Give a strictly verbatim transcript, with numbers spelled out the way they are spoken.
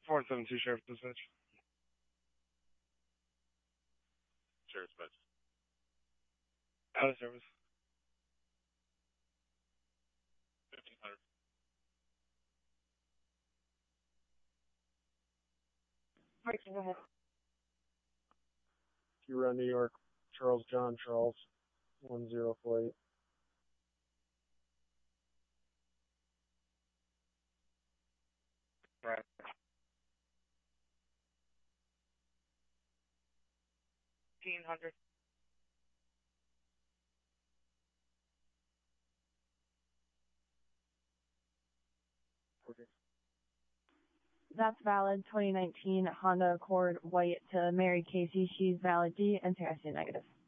four seven two Sheriff Dispatch. Sheriff Dispatch. Out of service. fifteen hundred. Go ahead. You run New York, Charles John Charles, one zero four eight. Right. fifteen hundred. Okay. That's valid. twenty nineteen Honda Accord white to Mary Casey. She's valid D. Interesting negative.